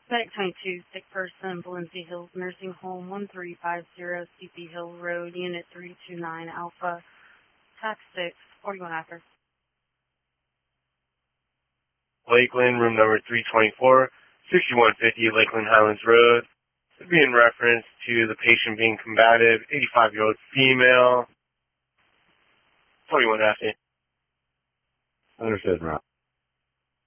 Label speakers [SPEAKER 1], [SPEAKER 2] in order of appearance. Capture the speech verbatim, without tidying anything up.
[SPEAKER 1] Medic twenty-two, sick person, Valencia Hills Nursing Home, one three five zero C P Hill Road, Unit three two nine Alpha, Tax six, forty-one after.
[SPEAKER 2] Lakeland, room number three twenty-four, sixty-one fifty Lakeland Highlands Road. This would be in reference to the patient being combative, eighty-five-year-old female, forty-one after.
[SPEAKER 3] Understood, Rob.